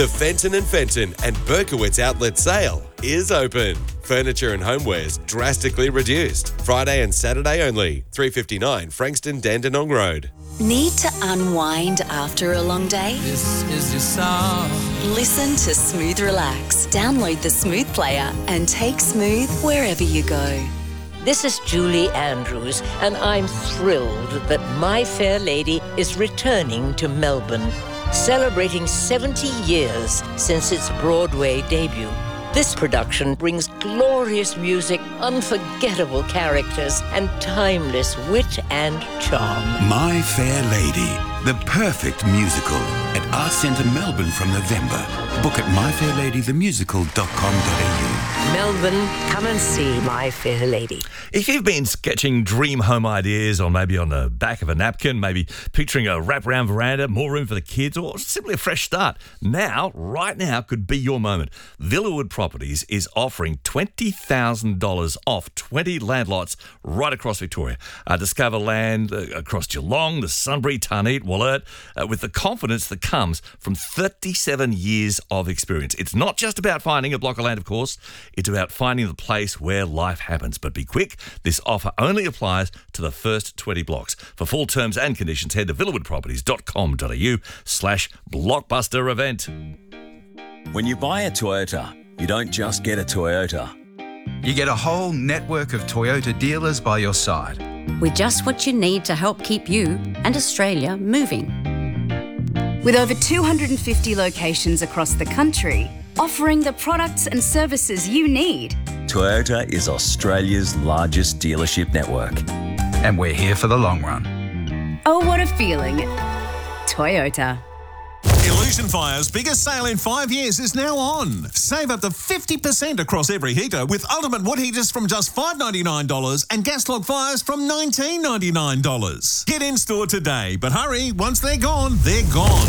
The Fenton & Fenton and Berkowitz outlet sale is open. Furniture and homewares drastically reduced. Friday and Saturday only. 359 Frankston Dandenong Road. Need to unwind after a long day? This is your song. Listen to Smooth Relax. Download the Smooth player and take Smooth wherever you go. This is Julie Andrews, and I'm thrilled that My Fair Lady is returning to Melbourne, celebrating 70 years since its Broadway debut. This production brings glorious music, unforgettable characters, and timeless wit and charm. My Fair Lady, the perfect musical at Arts Centre Melbourne from November. Book at myfairladythemusical.com.au. Melbourne, come and see My Fair Lady. If you've been sketching dream home ideas, or maybe on the back of a napkin, maybe picturing a wraparound veranda, more room for the kids, or simply a fresh start, right now could be your moment. Villawood Properties is offering $20,000 off 20 land lots right across Victoria. Discover land across Geelong, the Sunbury, Tarneit, Wollert, with the confidence that comes from 37 years of experience. It's not just about finding a block of land, of course. It's about finding the place where life happens. But be quick, this offer only applies to the first 20 blocks. For full terms and conditions, head to villawoodproperties.com.au/blockbuster event. When you buy a Toyota, you don't just get a Toyota. You get a whole network of Toyota dealers by your side. With just what you need to help keep you and Australia moving. With over 250 locations across the country, offering the products and services you need. Toyota is Australia's largest dealership network. And we're here for the long run. Oh, what a feeling. Toyota. Illusion Fire's biggest sale in 5 years is now on. Save up to 50% across every heater with ultimate wood heaters from just $5.99 and gas log fires from $19.99. Get in store today, but hurry, once they're gone, they're gone.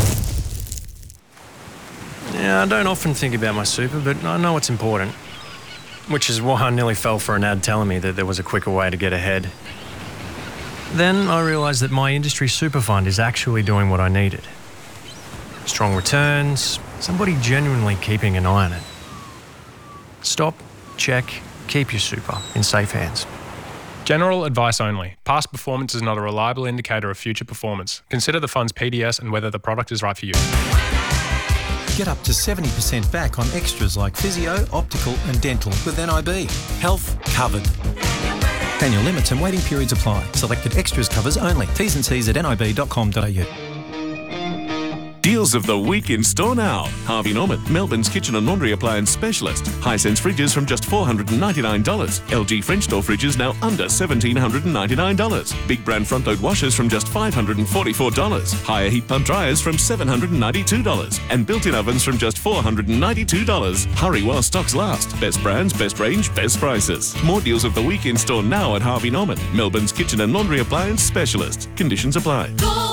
Yeah, I don't often think about my super, but I know it's important. Which is why I nearly fell for an ad telling me that there was a quicker way to get ahead. Then I realised that my industry super fund is actually doing what I needed. Strong returns, somebody genuinely keeping an eye on it. Stop, check, keep your super in safe hands. General advice only. Past performance is not a reliable indicator of future performance. Consider the fund's PDS and whether the product is right for you. Get up to 70% back on extras like physio, optical and dental with NIB. Health covered. Annual limits and waiting periods apply. Selected extras covers only. T's and C's at nib.com.au. Deals of the week in store now. Harvey Norman, Melbourne's kitchen and laundry appliance specialist. Hisense fridges from just $499. LG French door fridges now under $1,799. Big brand front load washers from just $544. Higher heat pump dryers from $792. And built-in ovens from just $492. Hurry while stocks last. Best brands, best range, best prices. More deals of the week in store now at Harvey Norman, Melbourne's kitchen and laundry appliance specialist. Conditions apply.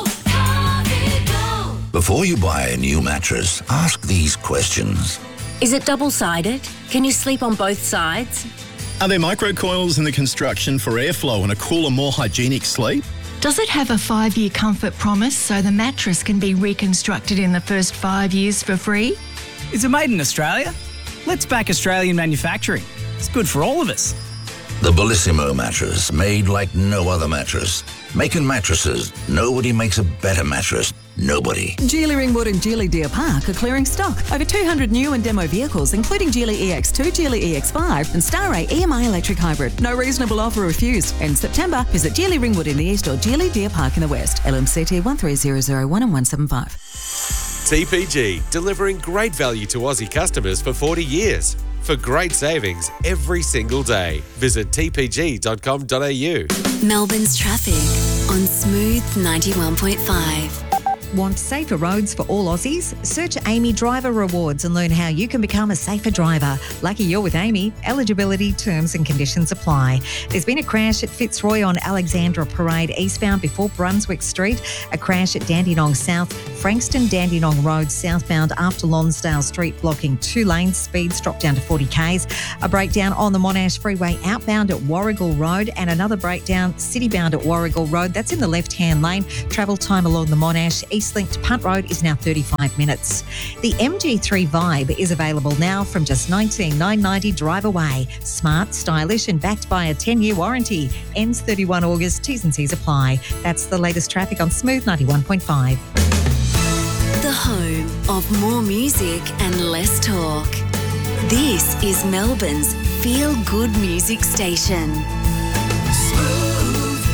Before you buy a new mattress, ask these questions. Is it double-sided? Can you sleep on both sides? Are there microcoils in the construction for airflow and a cooler, more hygienic sleep? Does it have a 5-year comfort promise so the mattress can be reconstructed in the first 5 years for free? Is it made in Australia? Let's back Australian manufacturing. It's good for all of us. The Bellissimo mattress, made like no other mattress. Making mattresses, nobody makes a better mattress. Nobody. Geely Ringwood and Geely Deer Park are clearing stock. Over 200 new and demo vehicles, including Geely EX2, Geely EX5 and Star-Ray EMI electric hybrid. No reasonable offer refused. In September, visit Geely Ringwood in the east or Geely Deer Park in the west. LMCT 13001 and 175. TPG, delivering great value to Aussie customers for 40 years. For great savings every single day. Visit tpg.com.au. Melbourne's traffic on Smooth 91.5. Want safer roads for all Aussies? Search Amy Driver Rewards and learn how you can become a safer driver. Lucky you're with Amy. Eligibility, terms and conditions apply. There's been a crash at Fitzroy on Alexandra Parade eastbound before Brunswick Street, a crash at Dandenong South Frankston Dandenong Road southbound after Lonsdale Street, blocking 2 lanes. Speeds drop down to 40 k's. A breakdown on the Monash Freeway outbound at Warrigal Road, and another breakdown citybound at Warrigal Road. That's in the left-hand lane. Travel time along the Monash Eastlink to Punt Road is now 35 minutes. The MG3 Vibe is available now from just $19,990 drive away. Smart, stylish and backed by a 10-year warranty. Ends 31 August. T's and C's apply. That's the latest traffic on Smooth 91.5. The home of more music and less talk. This is Melbourne's feel-good music station. Smooth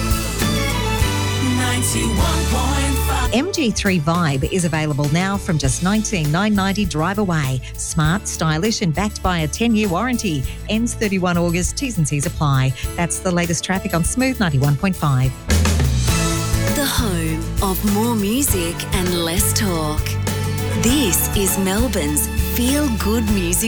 91.5. MG3 Vibe is available now from just $19,990 drive away. Smart, stylish and backed by a 10-year warranty. Ends 31 August. T's and C's apply. That's the latest traffic on Smooth 91.5. The home of more music and less talk. This is Melbourne's feel-good music